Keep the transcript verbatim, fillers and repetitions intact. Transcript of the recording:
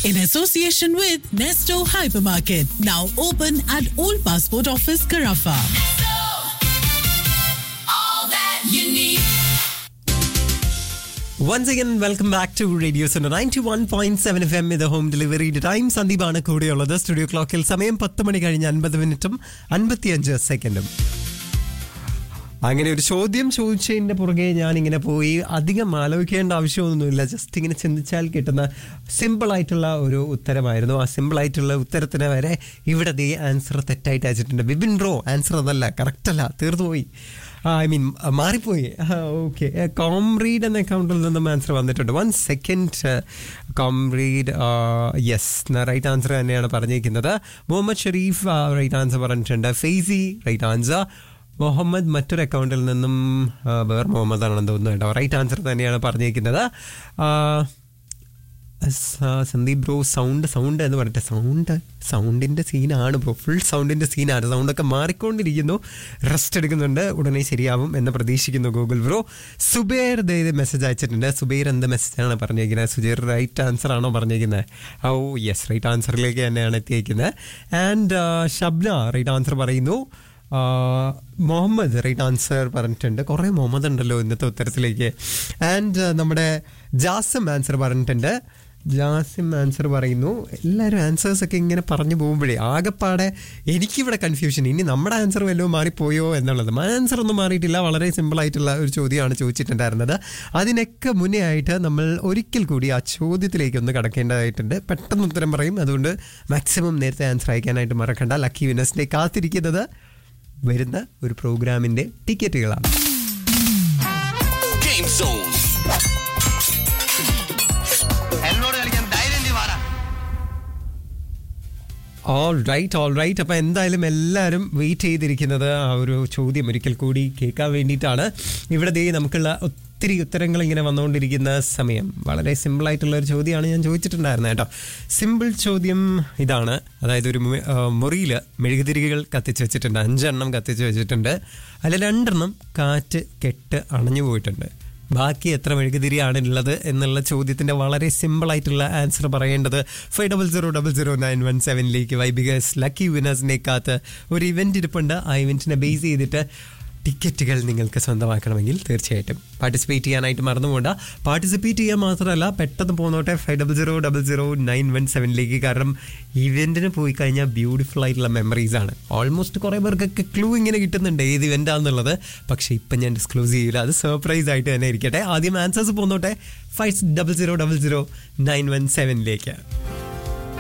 in association with Nesto Hypermarket, now open at Old Passport Office, Carafa. Once again, welcome back to Radio Center ninety-one point seven F M with the home delivery time. സന്ദീപാണ് കൂടെയുള്ളത്. Studio ക്ലോക്കിൽ സമയം പത്ത് മണി കഴിഞ്ഞ് അൻപത് മിനിറ്റും അൻപത്തിയഞ്ച് സെക്കൻഡും. അങ്ങനെ ഒരു ചോദ്യം ചോദിച്ചതിൻ്റെ പുറകെ ഞാനിങ്ങനെ പോയി അധികം ആലോചിക്കേണ്ട ആവശ്യമൊന്നുമില്ല. ജസ്റ്റ് ഇങ്ങനെ ചിന്തിച്ചാൽ കിട്ടുന്ന സിമ്പിളായിട്ടുള്ള ഒരു ഉത്തരമായിരുന്നു. ആ സിമ്പിളായിട്ടുള്ള ഉത്തരത്തിന് വരെ ഇവിടെ ദേ ആൻസർ തെറ്റായിട്ട് അയച്ചിട്ടുണ്ട്. ബിബിൻ ബ്രോ ആൻസർ അതല്ല, കറക്റ്റല്ല, തീർന്നുപോയി. ഐ മീൻ മാറിപ്പോയി. ഓക്കെ, കോംറീഡ് എന്ന അക്കൗണ്ടിൽ നിന്നും ആൻസർ വന്നിട്ടുണ്ട്. One second. കോംറീഡ് yes, right answer തന്നെയാണ് പറഞ്ഞിരിക്കുന്നത്. മുഹമ്മദ് ഷരീഫ് റൈറ്റ് ആൻസർ പറഞ്ഞിട്ടുണ്ട്. Faizy right answer. മുഹമ്മദ് മറ്റൊരു അക്കൗണ്ടിൽ നിന്നും വേറെ മുഹമ്മദ് ആണെന്ന് തോന്നുന്നു കേട്ടോ. റൈറ്റ് ആൻസർ തന്നെയാണ് പറഞ്ഞിരിക്കുന്നത്. സന്ദീപ് ബ്രോ സൗണ്ട് സൗണ്ട് എന്ന് പറഞ്ഞിട്ട് സൗണ്ട് സൗണ്ടിൻ്റെ സീനാണ് ബ്രോ, ഫുൾ സൗണ്ടിൻ്റെ സീനാണ്. സൗണ്ടൊക്കെ മാറിക്കൊണ്ടിരിക്കുന്നു, റെസ്റ്റ് എടുക്കുന്നുണ്ട്, ഉടനെ ശരിയാവും എന്ന് പ്രതീക്ഷിക്കുന്നു ഗൂഗിൾ ബ്രോ. സുബൈർ ദേ മെസ്സേജ് അയച്ചിട്ടുണ്ട്. സുബൈർ എന്ത് മെസ്സേജാണ് പറഞ്ഞിരിക്കുന്നത്? സുജീർ റൈറ്റ് ആൻസർ ആണോ പറഞ്ഞിരിക്കുന്നത്? ഓ യെസ്, റൈറ്റ് ആൻസറിലേക്ക് തന്നെയാണ് എത്തിയിരിക്കുന്നത്. ആൻഡ് ഷബ്ന റൈറ്റ് ആൻസർ പറയുന്നു. മുഹമ്മദ് റൈറ്റ് ആൻസർ പറഞ്ഞിട്ടുണ്ട്. കുറേ മുഹമ്മദ് ഉണ്ടല്ലോ ഇന്നത്തെ ഉത്തരത്തിലേക്ക്. ആൻഡ് നമ്മുടെ ജാസിം ആൻസർ പറഞ്ഞിട്ടുണ്ട്. ജാസിം ആൻസർ പറയുന്നു. എല്ലാവരും ആൻസേഴ്സൊക്കെ ഇങ്ങനെ പറഞ്ഞു പോകുമ്പോഴേ ആകെപ്പാടെ എനിക്കിവിടെ കൺഫ്യൂഷൻ. ഇനി നമ്മുടെ ആൻസർ വല്ലതും മാറിപ്പോയോ എന്നുള്ളത്. ആൻസർ ഒന്നും മാറിയിട്ടില്ല. വളരെ സിമ്പിളായിട്ടുള്ള ഒരു ചോദ്യമാണ് ചോദിച്ചിട്ടുണ്ടായിരുന്നത്. അതിനൊക്കെ മുന്നേ ആയിട്ട് നമ്മൾ ഒരിക്കൽ കൂടി ആ ചോദ്യത്തിലേക്ക് ഒന്ന് കടക്കേണ്ടതായിട്ടുണ്ട്. പെട്ടെന്ന് ഉത്തരം പറയും, അതുകൊണ്ട് മാക്സിമം നേരത്തെ ആൻസർ അയക്കാനായിട്ട് മറക്കണ്ട. ലക്കി വിനേഴ്സിനെ കാത്തിരിക്കുന്നത് വരുന്ന ഒരു പ്രോഗ്രാമിന്റെ ടിക്കറ്റുകളാണ്. ഓൾ റൈറ്റ് ഓൾ റൈറ്റ് അപ്പോൾ എന്തായാലും എല്ലാവരും വെയിറ്റ് ചെയ്തിരിക്കുന്നത് ആ ഒരു ചോദ്യം ഒരിക്കൽ കൂടി കേൾക്കാൻ വേണ്ടിയിട്ടാണ്. ഇവിടെ ദേ നമുക്കുള്ള ഒത്തിരി ഉത്തരങ്ങൾ ഇങ്ങനെ വന്നുകൊണ്ടിരിക്കുന്ന സമയം. വളരെ സിമ്പിളായിട്ടുള്ള ഒരു ചോദ്യമാണ് ഞാൻ ചോദിച്ചിട്ടുണ്ടായിരുന്നത് കേട്ടോ. സിമ്പിൾ ചോദ്യം ഇതാണ്. അതായത് ഒരു മുറിയിൽ മെഴുകുതിരികൾ കത്തിച്ച് വെച്ചിട്ടുണ്ട്. അഞ്ചെണ്ണം കത്തിച്ച് വെച്ചിട്ടുണ്ട്. അതിൽ രണ്ടെണ്ണം കാറ്റ് കെട്ട് അണഞ്ഞു പോയിട്ടുണ്ട്. ബാക്കി എത്ര മെഴുകുതിരിയാണ് ഉള്ളത് എന്നുള്ള ചോദ്യത്തിൻ്റെ വളരെ സിമ്പിളായിട്ടുള്ള ആൻസർ പറയേണ്ടത് five double zero double zero nine one സെവനിലേക്ക് Y beggars lucky വിനേഴ്സിനെ കാത്ത് ഒരു ഇവൻറ്റ് ഇരിപ്പുണ്ട്. ആ ഇവൻറ്റിനെ ബേസ് ചെയ്തിട്ട് ടിക്കറ്റുകൾ നിങ്ങൾക്ക് സ്വന്തമാക്കണമെങ്കിൽ തീർച്ചയായിട്ടും പാർട്ടിസിപ്പേറ്റ് ചെയ്യാനായിട്ട് മറന്നു പോകണ്ട. പാർട്ടിസിപ്പേറ്റ് ചെയ്യാൻ മാത്രമല്ല, പെട്ടെന്ന് പോന്നോട്ടെ five double zero double zero nine one സെവനിലേക്ക്. കാരണം ഇവൻറ്റിന് പോയി കഴിഞ്ഞാൽ ബ്യൂട്ടിഫുൾ ആയിട്ടുള്ള മെമ്മറീസാണ്. ഓൾമോസ്റ്റ് കുറേ പേർക്കൊക്കെ ക്ലൂ ഇങ്ങനെ കിട്ടുന്നുണ്ട് ഏത് ഇവൻ്റാണെന്നുള്ളത്. പക്ഷേ ഇപ്പം ഞാൻ ഡിസ്ക്ലോസ് ചെയ്യില്ല, അത് സർപ്രൈസ് ആയിട്ട് തന്നെ ഇരിക്കട്ടെ. ആദ്യം answers പോന്നോട്ടെ five double zero double zero nine one സെവനിലേക്ക്.